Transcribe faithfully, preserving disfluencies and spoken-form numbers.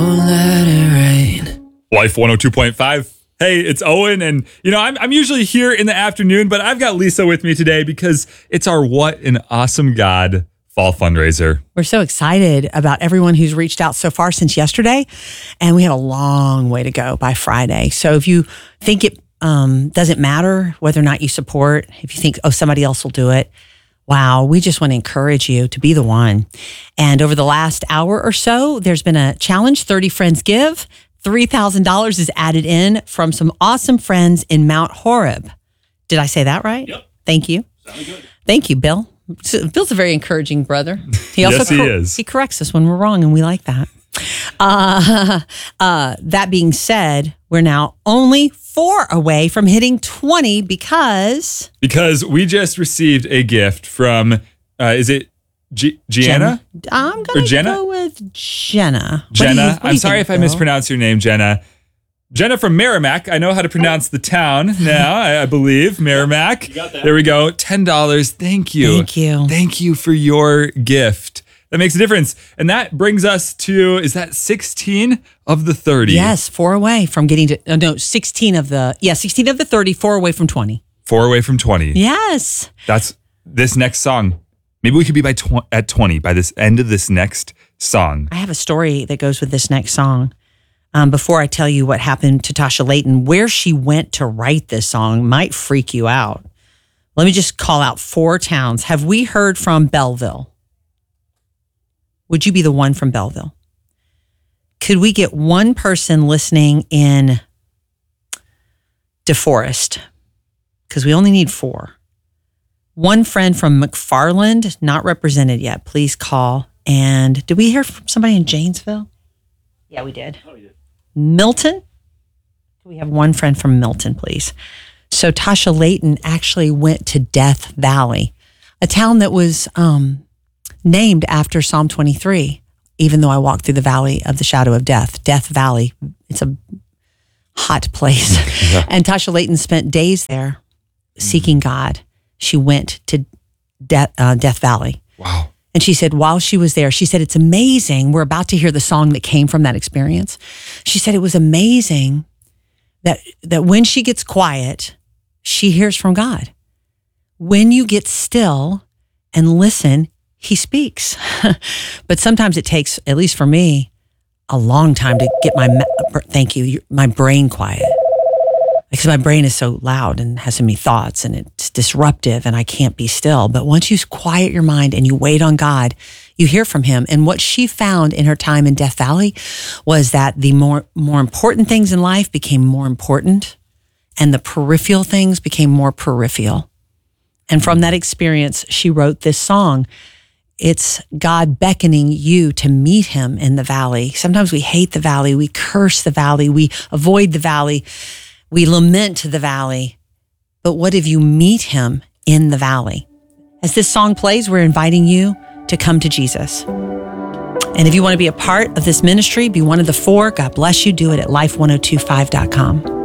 Let it rain. Life one oh two point five. Hey, it's Owen, and you know, I'm I'm usually here in the afternoon, but I've got Lisa with me today because it's our What an Awesome God Fall fundraiser. We're so excited about everyone who's reached out so far since yesterday, and we have a long way to go by Friday. So if you think it um, doesn't matter whether or not you support, if you think, oh, somebody else will do it, wow, we just want to encourage you to be the one. And over the last hour or so, there's been a challenge, thirty Friends Give. three thousand dollars is added in from some awesome friends in Mount Horeb. Did I say that right? Yep. Thank you. Sounded good. Thank you, Bill. Bill's a very encouraging brother. He also Yes, he cor- is. He corrects us when we're wrong, and we like that. Uh, uh, that being said, we're now only four away from hitting twenty because... Because we just received a gift from, uh, is it G- Gianna? I'm Or going to Jenna? go with Jenna. What do Jenna. you- what do I'm you sorry think, if I Bill? mispronounce your name, Jenna. Jenna from Merrimack. I know how to pronounce the town now, I, I believe. Merrimack. You got that. There we go. ten dollars. Thank you. Thank you. Thank you for your gift. That makes a difference. And that brings us to, is that sixteen of the thirty? Yes, four away from getting to... Oh, no, sixteen of the... Yeah, sixteen of the thirty, four away from twenty. Four away from twenty. Yes. That's this next song. Maybe we could be by tw- at twenty by this end of this next song. I have a story that goes with this next song. Um, before I tell you what happened to Tasha Layton, where she went to write this song might freak you out. Let me just call out four towns. Have we heard from Belleville? Would you be the one from Belleville? Could we get one person listening in DeForest? Because we only need four. One friend from McFarland, not represented yet. Please call. And did we hear from somebody in Janesville? Yeah, we did. Oh, we did. Milton? We have one friend from Milton, please. So Tasha Layton actually went to Death Valley, a town that was um, named after Psalm twenty-three, even though I walked through the valley of the shadow of death. Death Valley, it's a hot place. Yeah. And Tasha Layton spent days there seeking God. She went to De- uh, Death Valley. Wow. And she said, while she was there, she said, it's amazing. We're about to hear the song that came from that experience. She said, it was amazing that, that when she gets quiet, she hears from God. When you get still and listen, he speaks. But sometimes it takes, at least for me, a long time to get my, thank you, my brain quiet. Because my brain is so loud and has so many thoughts and it's disruptive and I can't be still. But once you quiet your mind and you wait on God, you hear from him. And what she found in her time in Death Valley was that the more, more important things in life became more important and the peripheral things became more peripheral. And from that experience, she wrote this song. It's God beckoning you to meet him in the valley. Sometimes we hate the valley. We curse the valley. We avoid the valley. We lament the valley, but what if you meet him in the valley? As this song plays, we're inviting you to come to Jesus. And if you want to be a part of this ministry, be one of the four, God bless you, do it at life ten twenty-five dot com.